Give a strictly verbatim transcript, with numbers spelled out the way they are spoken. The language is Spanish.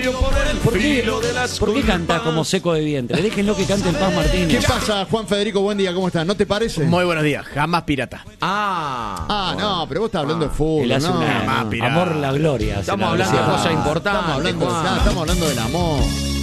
cambio por el ¿Por qué, filo de las ¿por qué culpas. canta como seco de vientre? Déjenlo que cante el Paz Martínez. ¿Qué pasa, Juan Federico? Buen día, ¿cómo estás? ¿No te parece? Muy buenos días, jamás pirata. Ah, Ah, no, pero vos estás hablando de fútbol, Él hace no, una no. pirata. amor la gloria. hace Estamos la hablando de gloria. cosas importantes. Estamos hablando, Juan. claro, estamos hablando del amor.